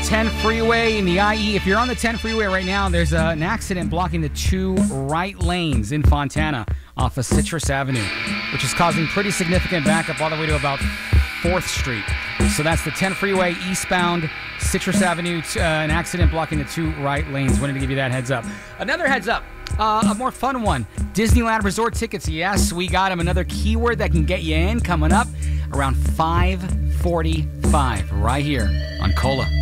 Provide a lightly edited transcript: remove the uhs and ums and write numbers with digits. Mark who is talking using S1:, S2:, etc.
S1: 10 freeway in the IE. If you're on the 10 freeway right now, there's an accident blocking the 2 right lanes in Fontana off of Citrus Avenue, which is causing pretty significant backup all the way to about 4th Street. So that's the 10 freeway eastbound Citrus Avenue, an accident blocking the 2 right lanes. Wanted to give you that heads up. Another heads up, a more fun one. Disneyland Resort tickets. Yes, we got them. Another keyword that can get you in coming up around 5:45 right here on Cola.